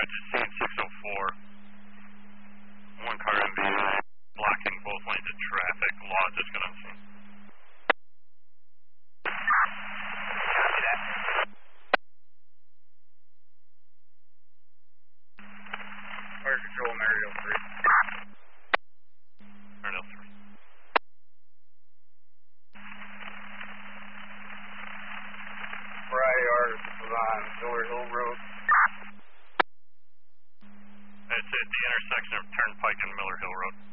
Bridge, scene 604. One car MVA blocking both lanes of traffic. Law just got on scene. Copy that. Fire control, Maryville 3. Maryville 3. Variety artist is on Miller Hill Road. It's at the intersection of Turnpike and Miller Hill Road.